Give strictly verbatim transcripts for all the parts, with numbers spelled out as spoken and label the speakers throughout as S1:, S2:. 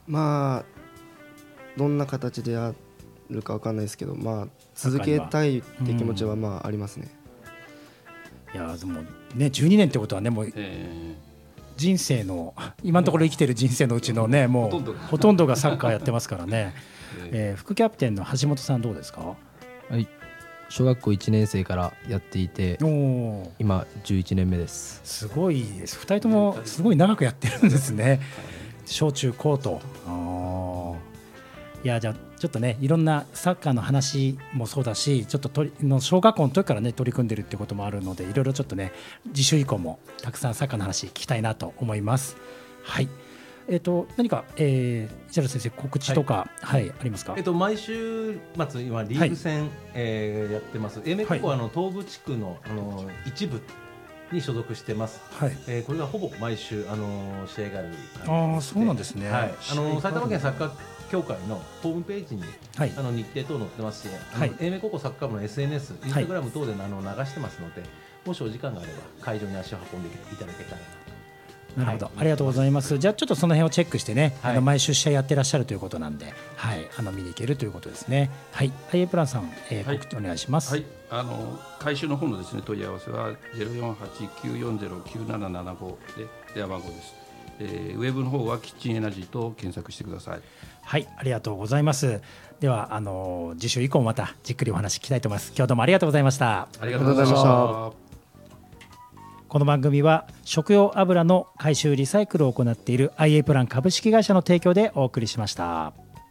S1: まあどんな形でやるか分かんないですけど、まあ続けたいって気持ちはまあありますね。
S2: いやでもねじゅうにねんってことはねもう人生の今のところ生きてる人生のうちのねもうほとんどがサッカーやってますからね、えー、副キャプテンの橋本さんどうですか？
S3: はい、小学校いちねん生からやっていて今じゅういちねんめです。
S2: すごいです。ふたりともすごい長くやってるんですね。小中高と。あいやじゃあちょっとねいろんなサッカーの話もそうだしちょっととりの小学校の時からね取り組んでるってこともあるのでいろいろちょっとね次週以降もたくさんサッカーの話聞きたいなと思います。はい。えー、と何か、えー、石原先生告知とか、はいはい、ありますか？
S4: えー、と毎週末今リーグ戦、はいえー、やってます。英明高校はあの東部地区の、あの一部に所属してます、はいえー、これがほぼ毎週、あの試合がある感じで。
S2: ああそうなんですね、
S4: はい、あの埼玉県サッカー協会のホームページに、はい、あの日程等載ってますし、はい、英明高校サッカー部の エスエヌエス、インスタグラム等であの流してますので、もしお時間があれば会場に足を運んでいただけたらなと。
S2: なるほど、はい、ありがとうございます。じゃあちょっとその辺をチェックしてね、はい、あの毎週試合やってらっしゃるということなんで、はい、あの見に行けるということですね。はい、アイエー プランさん、えーはい、告知お願いします。
S5: はい、あの回収の方のですね問い合わせはゼロよんはちきゅうよんゼロきゅうななななごで電話番号です。えー、ウェブの方はキッチンエナジーと検索してください。
S2: はい、ありがとうございます。ではあの次週以降またじっくりお話聞きたいと思います。今日どうもありがとうございました。
S5: ありがとうございました。
S2: この番組は食用油の回収リサイクルを行っている アイエー プラン株式会社の提供でお送りしました。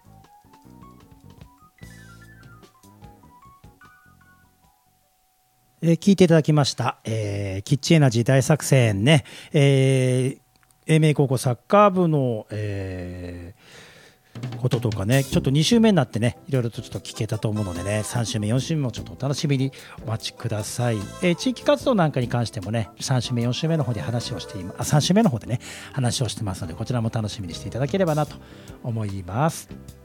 S2: えー、聞いていただきました、えー、キッチンエナジー大作戦ね、えー、英明高校サッカー部の、えーこととかねちょっとに週目になってねいろいろとちょっと聞けたと思うのでねさん週目よん週目もちょっとお楽しみにお待ちください。えー、地域活動なんかに関してもねさん週目よん週目の方で話をしていますあさん週目の方でね話をしてますのでこちらも楽しみにしていただければなと思います。